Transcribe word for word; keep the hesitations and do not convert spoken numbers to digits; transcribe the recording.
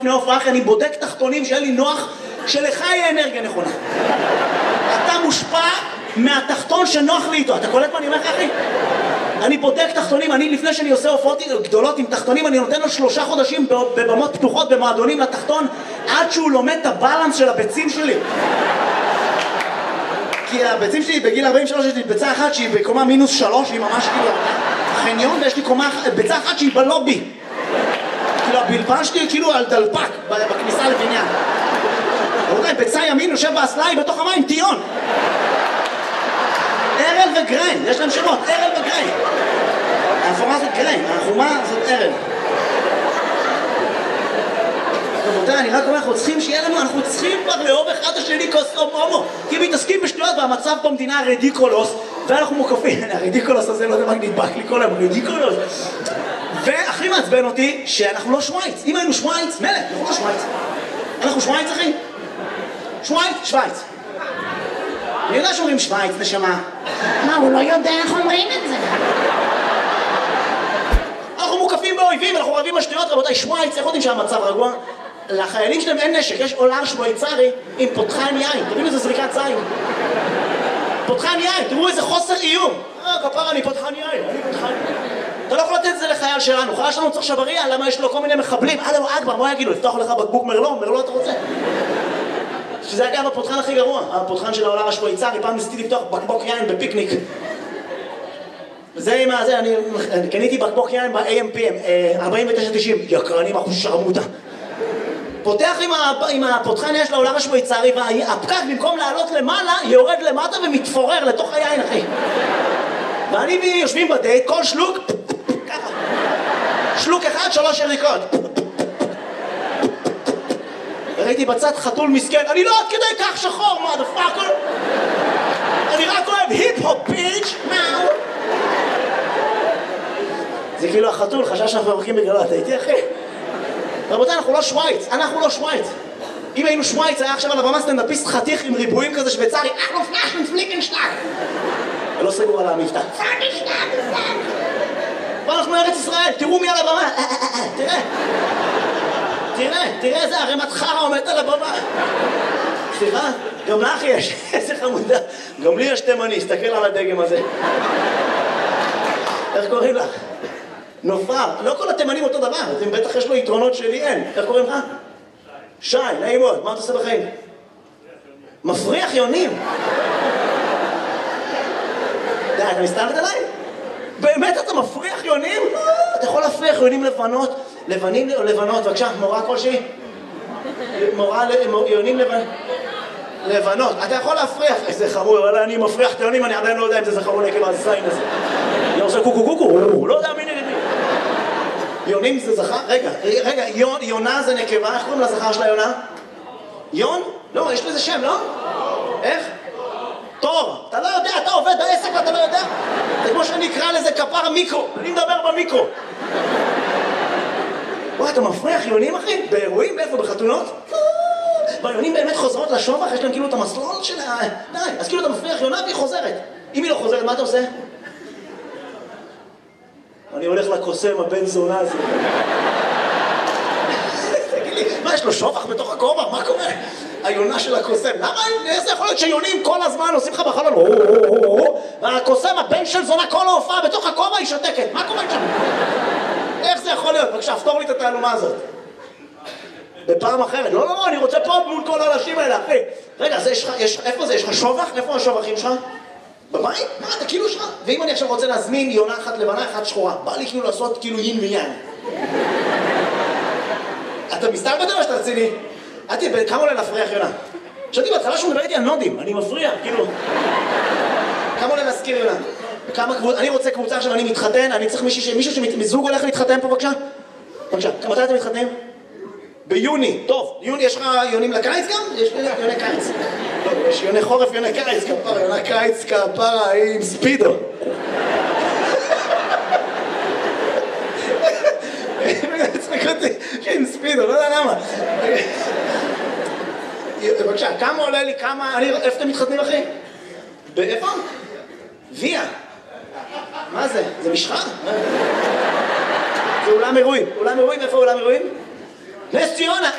לפני הופעה, אני בודק תחתונים שיהיה לי נוח, שלך יהיה אנרגיה נכונה. אתה מושפע מהתחתון שנוח לי איתו. אתה קולט מה אני אומר לך, אחי? אני בודק תחתונים, אני לפני שאני עושה הופעות גדולות עם תחתונים, אני נותן לו שלושה חודשים בבמות פתוחות, במועדונים לתחתון, עד שהוא לומד את הבלנס של הביצים שלי. כי הביצים שלי בגיל ארבעים ושלוש יש לי ביצה אחת שהיא בקומה מינוס שלוש, היא ממש כאילו חניון, ויש לי קומה, ביצה אחת שהיא בלובי. כאילו הבלבן שלי כאילו על דלפק בכניסה לבניין. רבותיי, ביצה ימין יושב באסלה, בתוך המים, טיון. ארל וגריין, יש להם שמות, ארל וגריין. האפורה זאת גריין, החומה זאת ארל. רבותיי, אני רק אומר, אנחנו צריכים שיהיה לנו, אנחנו צריכים כבר לאהוב אחד השני כוס הומו, כי מתעסקים בשטויות והמצב במדינה רדיקולוס, ואנחנו מוקפים, הרדיקולוס הזה לא יודע מה נדבק לי כל היום, רדיקולוס. והכי מעצבן אותי שאנחנו לא שוויץ. אם היינו שוויץ, מלך, אנחנו לא שוויץ. אנחנו שוויץ, אחי? שוויץ? שוויץ. אני יודע שאומרים שוויץ, נשמה. מה, הוא לא יודע איך אומרים את זה. אנחנו מוקפים באויבים, אנחנו רבים בשטויות, רבותיי, שוויץ, איך יודעים שהמצב רגוע? לחיילים שלהם אין נשק, יש עולר שוויצרי עם פותחן יין. תראו איזה זריקת זין. פותחן יין, תראו איזה חוסר איום. אה, כפרה, אני פותחן יין, אני פותחן יין. אתה לא יכול לתת את זה לחייל שלנו, חייל שלנו צריך שבריה, למה יש לו כל מיני מחבלים? אללהו אכבר, מה יגידו? לפתוח לך בקבוק מרלו? מרלו אתה רוצה? שזה אגב הפותחן הכי גרוע, הפותחן של העולם השוויצרי, פעם ניסיתי לפתוח בקבוק יין בפיקניק. זה עם הזה, אני קניתי בקבוק יין ב-איי אם פי אם, ארבעים ותשע תשעים, יקרנים אחוז שרמוטה. פותח עם הפותחן יש לעולם השוויצרי, והפקק במקום לעלות למעלה, יורד למטה ומתפורר לתוך היין, אחי. ואני ויושבים בדייט, כל שלוק, ככה. שלוק אחד, שלוש יריקות. ראיתי בצד חתול מסכן, אני לא עד כדי כך שחור, motherfucker. אני רק אוהב היפ-הופ, ביץ', מאו. זה כאילו החתול, חשב שאנחנו מרקים בגללו, אתה איתי אחי? רבותיי, אנחנו לא שוויץ, אנחנו לא שוויץ. אם היינו שוויץ, היה עכשיו על הבמה סטנדאפיסט חתיך עם ריבועים כזה שוויצרי, אנחנו פלאשן פליקנשטאג. ולא סגור על המבטא. ואנחנו מארץ ישראל, תראו מי על הבמה, תראה. תראה, תראה איזה ערימת חרא עומדת על הבמה. סליחה, גם לך יש, איזה חמודה. גם לי יש תימני, הסתכל על הדגם הזה. איך קוראים לך? נופר, לא כל התימנים אותו דבר, אם בטח יש לו יתרונות שלי אין. איך קוראים לך? שי, נעים מאוד, מה אתה עושה בחיים? מפריח יונים. די, אתה מסתלת עליי? באמת אתה מפריח יונים? אתה יכול להפריח יונים לבנות, לבנים או לבנות, בבקשה, מורה כלשהי? מורה יונים לבנות. לבנות, אתה יכול להפריח, איזה חמור, אבל אני מפריח את היונים, אני עדיין לא יודע אם זה זכרון עקב הזין הזה. אני עושה קוקו קוקו, הוא לא יודע מי נגדי. יונים זה זכר? רגע, רגע, יונה זה נקבה, איך קוראים לזכר של היונה? יון? לא, יש לזה שם, לא? איך? תור, אתה לא יודע, אתה עובד בעסק ואתה לא יודע? זה כמו שאני אקרא לזה כפר מיקרו, אני מדבר במיקרו. וואי, אתה מפריח יונים אחי? באירועים? איפה? בחתונות? והיונים באמת חוזרות לשובח, יש להם כאילו את המסלול של ה... די, אז כאילו אתה מפריח יונה והיא חוזרת. אם היא לא חוזרת, מה אתה עושה? אני הולך לקוסם, הבן זונה הזה. תגיד לי, מה, יש לו שובח בתוך הכובע? מה קורה? היונה של הקוסם. למה? איזה יכול להיות שיונים כל הזמן עושים לך בחלון? והקוסם, הבן של זונה, כל ההופעה בתוך הכובע היא שותקת. מה קורה שם? איך זה יכול להיות? בבקשה, פתור לי את התעלומה הזאת. בפעם אחרת. לא, לא, לא, אני רוצה פה מול כל האנשים האלה, אחי. רגע, איפה זה? יש לך שובח? איפה השובחים שלך? בבית? מה, אתה כאילו שלך? ואם אני עכשיו רוצה להזמין יונה אחת לבנה, אחת שחורה, בא לי כאילו לעשות כאילו יין ויין. אתה מסתכל בזה או שאתה רציני? אתי, כמה עולה להפריח יונה? חשבתי בהתחלה שהוא מדבר איתי על נודים, אני מפריע, כאילו. כמה עולה להזכיר יונה? כמה קבוצה, אני רוצה קבוצה עכשיו, אני מתחתן, אני צריך מישהו, מישהו שמזוג הולך להתחתן פה, בבקשה? בבקשה, מתי אתם מתחתנים? ביוני, טוב, יוני, יש לך יונים לקיץ גם? יש יוני קיץ. לא, יש יוני חורף, יוני קיץ, כפרה, יוני קיץ, כפרה, עם ספידו. צחק אותי, עם ספידו, לא יודע למה. בבקשה, כמה עולה לי, כמה, איפה אתם מתחתנים אחי? באיפה? ויה. מה זה? זה משחה? זה אולם אירועים. אולם אירועים, איפה אולם אירועים? נס ציונה,